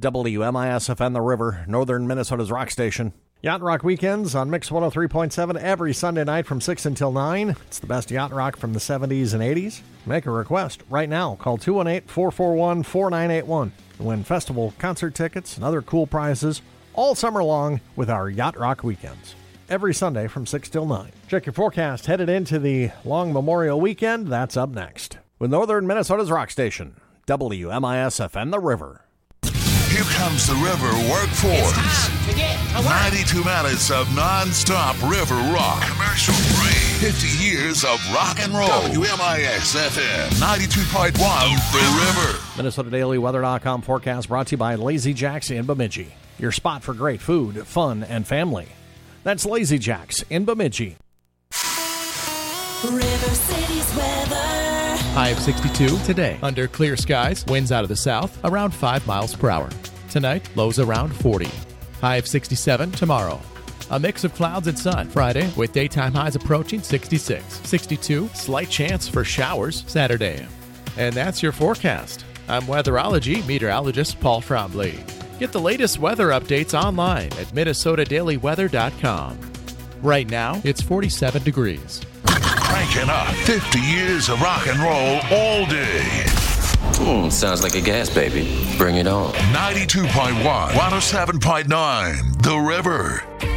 WMISFN The River, northern Minnesota's rock station. Yacht Rock Weekends on Mix 103.7 every Sunday night from 6 until 9. It's the best yacht rock from the 70s and 80s. Make a request right now. Call 218-441-4981. Win festival concert tickets and other cool prizes all summer long with our Yacht Rock Weekends. Every Sunday from 6 till 9. Check your forecast headed into the long Memorial Weekend. That's up next. With northern Minnesota's rock station, WMISFN The River. Here comes the River Workforce. It's time to get to work. 92 minutes of non-stop river rock. Commercial free. 50 years of rock and roll. WMIS-FM 92.1 The River. MinnesotaDailyWeather.com forecast brought to you by Lazy Jack's in Bemidji. Your spot for great food, fun, and family. That's Lazy Jack's in Bemidji. River City's weather. High of 62 today. Under clear skies, winds out of the south, around 5 miles per hour. Tonight, lows around 40. High of 67 tomorrow. A mix of clouds and sun Friday with daytime highs approaching 66. 62, slight chance for showers Saturday. And that's your forecast. I'm weatherology meteorologist Paul Trombley. Get the latest weather updates online at MinnesotaDailyWeather.com. Right now, it's 47 degrees. Cranking up 50 years of rock and roll all day. Sounds like a gas baby. Bring it on. 92.1, 107.9, The River.